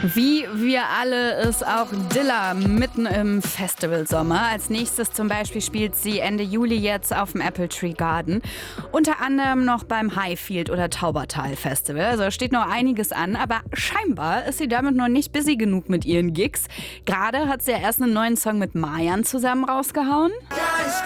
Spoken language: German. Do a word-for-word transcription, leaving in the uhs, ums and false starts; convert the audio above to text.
Wie wir alle ist auch Dilla mitten im Festivalsommer. Als nächstes zum Beispiel spielt sie Ende Juli jetzt auf dem Apple Tree Garden. Unter anderem noch beim Highfield oder Taubertal Festival. Also steht noch einiges an, aber scheinbar ist sie damit noch nicht busy genug mit ihren Gigs. Gerade hat sie ja erst einen neuen Song mit Mayan zusammen rausgehauen. Ja, ich